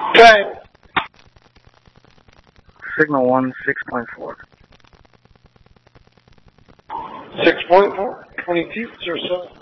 Okay. Signal 1, 6.4. 6.4, 20 feet or so.